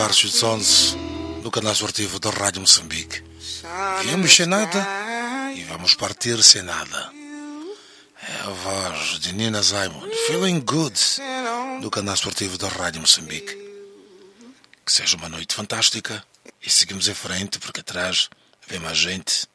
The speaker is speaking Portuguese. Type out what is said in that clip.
acabar-se os 11 no canal esportivo da Rádio Moçambique. Viemos sem nada e vamos partir sem nada. É a voz de Nina Simon, Feeling Good, do canal esportivo da Rádio Moçambique. Que seja uma noite fantástica e seguimos em frente porque atrás vem mais gente